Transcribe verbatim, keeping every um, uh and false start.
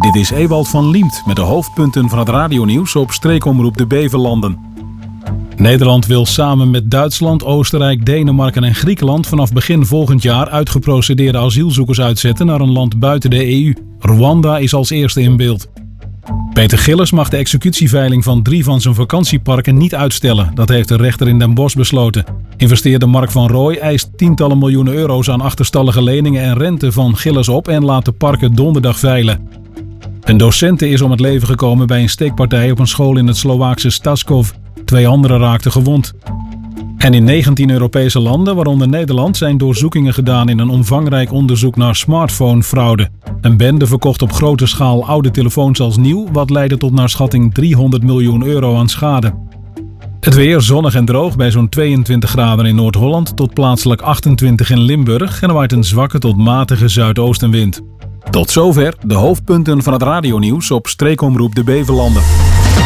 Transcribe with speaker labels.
Speaker 1: Dit is Ewald van Liemt met de hoofdpunten van het radionieuws op streekomroep de Beverlanden. Nederland wil samen met Duitsland, Oostenrijk, Denemarken en Griekenland vanaf begin volgend jaar uitgeprocedeerde asielzoekers uitzetten naar een land buiten de E U. Rwanda is als eerste in beeld. Peter Gillis mag de executieveiling van drie van zijn vakantieparken niet uitstellen. Dat heeft de rechter in Den Bosch besloten. Investeerder Mark van Rooij eist tientallen miljoenen euro's aan achterstallige leningen en rente van Gillis op en laat de parken donderdag veilen. Een docente is om het leven gekomen bij een steekpartij op een school in het Slovaakse Staskov. Twee anderen raakten gewond. En in negentien Europese landen, waaronder Nederland, zijn doorzoekingen gedaan in een omvangrijk onderzoek naar smartphonefraude. Een bende verkocht op grote schaal oude telefoons als nieuw, wat leidde tot naar schatting driehonderd miljoen euro aan schade. Het weer zonnig en droog bij zo'n tweeëntwintig graden in Noord-Holland tot plaatselijk achtentwintig in Limburg en er waait een zwakke tot matige zuidoostenwind. Tot zover de hoofdpunten van het radionieuws op streekomroep de Beverlanden.